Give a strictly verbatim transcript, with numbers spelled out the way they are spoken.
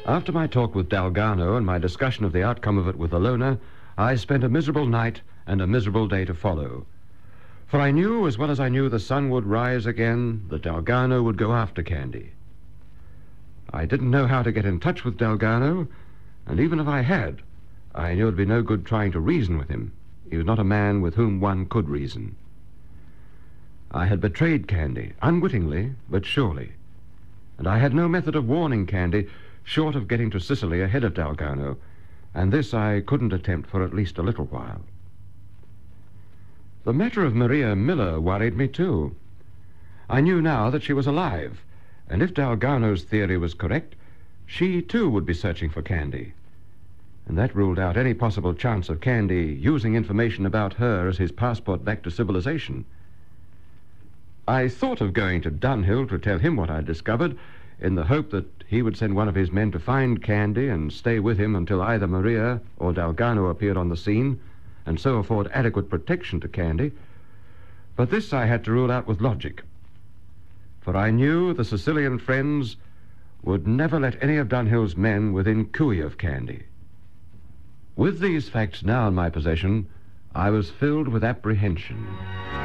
After my talk with Dalgarno and my discussion of the outcome of it with Ilona, I spent a miserable night and a miserable day to follow. For I knew, as well as I knew the sun would rise again, that Dalgarno would go after Candy. I didn't know how to get in touch with Dalgarno, and even if I had, I knew it'd be no good trying to reason with him. He was not a man with whom one could reason. I had betrayed Candy, unwittingly, but surely. And I had no method of warning Candy, short of getting to Sicily ahead of Dalgarno, and this I couldn't attempt for at least a little while. The matter of Maria Miller worried me, too. I knew now that she was alive, and if Dalgarno's theory was correct, she, too, would be searching for Candy. And that ruled out any possible chance of Candy using information about her as his passport back to civilization. I thought of going to Dunhill to tell him what I'd discovered, in the hope that he would send one of his men to find Candy and stay with him until either Maria or Dalgarno appeared on the scene, and so afford adequate protection to Candy. But this I had to rule out with logic. For I knew the Sicilian friends would never let any of Dunhill's men within cooey of Candy. With these facts now in my possession, I was filled with apprehension.